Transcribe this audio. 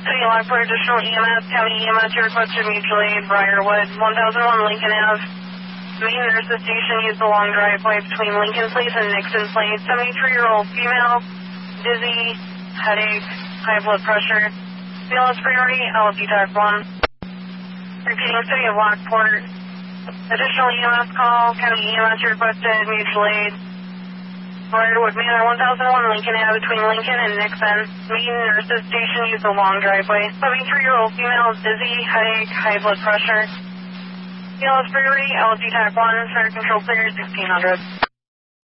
City Lockport, additional EMS, County EMS, your requested mutual aid, Briarwood, 1001 Lincoln Ave. Main nurses station used the long driveway between Lincoln Place and Nixon Place. 73-year-old female, dizzy, headache, high blood pressure. BLS priority, LFD type 1. Repeating, City of Lockport. Additional EMS call, County EMS requested, mutual aid. Briarwood Manor, 1001 Lincoln Ave between Lincoln and Nixon. Main nurses station used the long driveway. 73-year-old female, dizzy, headache, high blood pressure. BLS priority, LFD type 1, fire control clear, 1600.